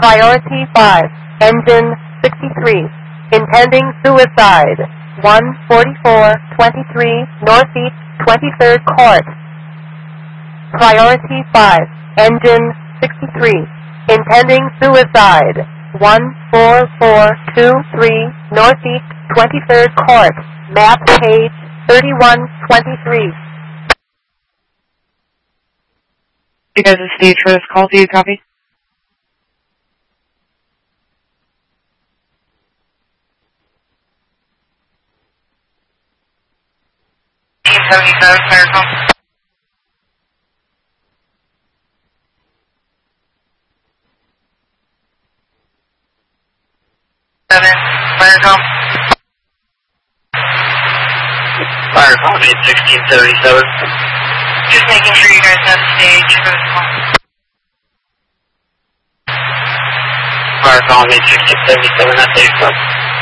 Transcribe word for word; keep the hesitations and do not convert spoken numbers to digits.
Priority five, engine sixty-three, intending suicide, one forty-four twenty-three Northeast twenty-third Court. Priority five, engine sixty-three, intending suicide, one four four two three Northeast twenty-third Court, map page thirty-one twenty-three. You guys are stage for this call, do you copy? seventy-seven, Claricom. Seven, Claricom. Claricom, eight sixteen seventy-seven. Just making sure you guys have the stage for this call. Claricom, eight sixteen seventy-seven, that's eight.